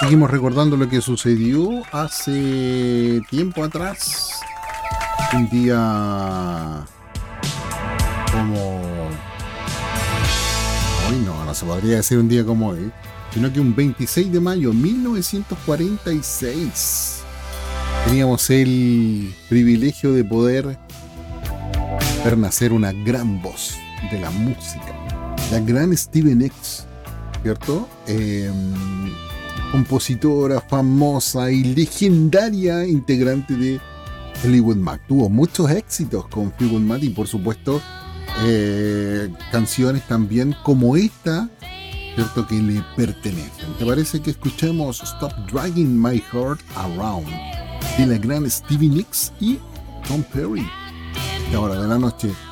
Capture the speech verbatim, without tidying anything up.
Seguimos recordando lo que sucedió hace tiempo atrás. Un día como... Hoy no, no se podría decir un día como hoy, sino que un veintiséis de mayo de mil novecientos cuarenta y seis teníamos el privilegio de poder ver nacer una gran voz de la música, la gran Stevie Nicks, ¿cierto? Eh, compositora famosa y legendaria integrante de Fleetwood Mac. Tuvo muchos éxitos con Fleetwood Mac y por supuesto eh, canciones también como esta, ¿cierto? Que le pertenecen. ¿Te parece que escuchemos Stop Dragging My Heart Around de la gran Stevie Nicks y Tom Perry? Esta hora de la noche